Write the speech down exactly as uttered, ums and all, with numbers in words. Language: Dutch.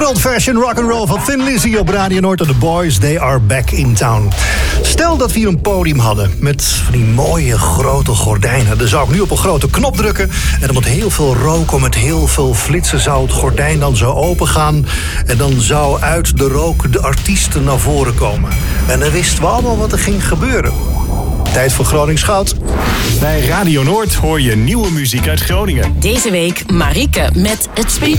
old-fashioned rock'n'roll van Thin Lizzy op Radio Noord en The Boys, They Are Back in Town. Stel dat we hier een podium hadden met van die mooie grote gordijnen. Dan zou ik nu op een grote knop drukken en dan met heel veel rook, met heel veel flitsen zou het gordijn dan zo open gaan. En dan zou uit de rook de artiesten naar voren komen. En dan wisten we allemaal wat er ging gebeuren. Tijd voor Gronings Goud. Bij Radio Noord hoor je nieuwe muziek uit Groningen. Deze week Marieke met Het Springt